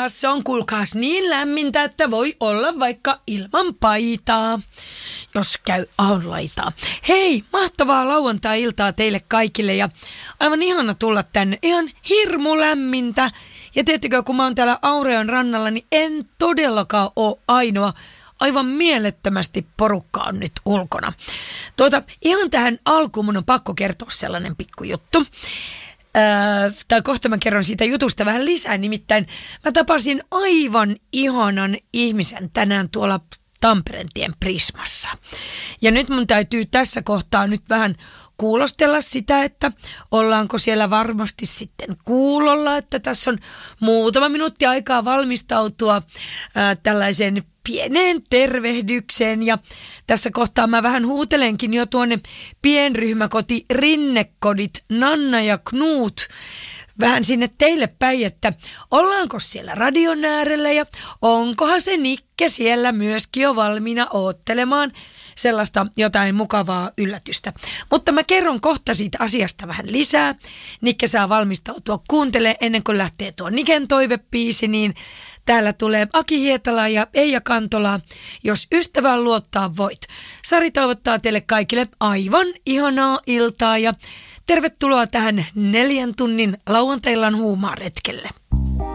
se on kuulkaas niin lämmintä, että voi olla vaikka ilman paitaa, jos käy aonlaitaa. Hei, mahtavaa lauantai-iltaa teille kaikille ja aivan ihana tulla tänne. Ihan hirmu lämmintä. Ja tiedättekö, kun mä oon täällä Aureon rannalla, niin en todellakaan ole ainoa. Aivan mielettömästi porukka on nyt ulkona. Ihan tähän alkuun mun on pakko kertoa sellainen pikkujuttu. Tai kohta mä kerron siitä jutusta vähän lisää. Nimittäin mä tapasin aivan ihanan ihmisen tänään tuolla Tamperentien Prismassa. Ja nyt mun täytyy tässä kohtaa nyt vähän kuulostella sitä, että ollaanko siellä varmasti sitten kuulolla, että tässä on muutama minuutti aikaa valmistautua tällaiseen pieneen tervehdykseen ja tässä kohtaa mä vähän huutelenkin jo tuonne pienryhmäkoti Rinnekodit Nanna ja Knut vähän sinne teille päin, että ollaanko siellä radion äärellä ja onkohan se Nikke siellä myöskin jo valmiina oottelemaan sellaista jotain mukavaa yllätystä. Mutta mä kerron kohta siitä asiasta vähän lisää. Nikke saa valmistautua kuuntelemaan ennen kuin lähtee tuo Niken toivepiisi, niin täällä tulee Aki Hietala ja Eija Kantola. Jos ystävään luottaa voit. Sari toivottaa teille kaikille aivan ihanaa iltaa ja tervetuloa tähän 4 tunnin lauantai-illan huumaa retkelle.